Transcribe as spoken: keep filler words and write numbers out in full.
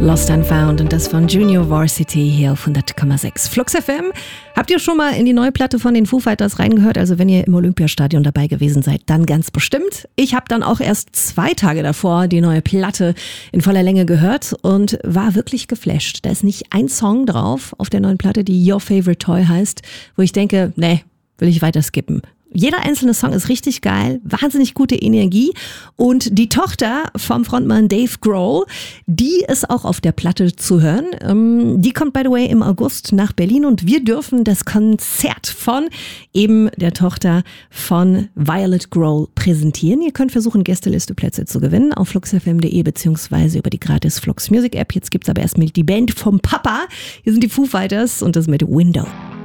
Lost and Found und das von Junior Varsity hier auf hundert Komma sechs Flux F M. Habt ihr schon mal in die neue Platte von den Foo Fighters reingehört? Also wenn ihr im Olympiastadion dabei gewesen seid, dann ganz bestimmt. Ich habe dann auch erst zwei Tage davor die neue Platte in voller Länge gehört und war wirklich geflasht. Da ist nicht ein Song drauf auf der neuen Platte, die Your Favorite Toy heißt, wo ich denke, nee, will ich weiter skippen. Jeder einzelne Song ist richtig geil, wahnsinnig gute Energie und die Tochter vom Frontmann Dave Grohl, die ist auch auf der Platte zu hören. Die kommt by the way im August nach Berlin und wir dürfen das Konzert von eben der Tochter von Violet Grohl präsentieren. Ihr könnt versuchen, Gästelisteplätze zu gewinnen auf flux f m punkt d e beziehungsweise über die gratis Flux Music App. Jetzt gibt's aber erstmal die Band vom Papa. Hier sind die Foo Fighters und das mit Window.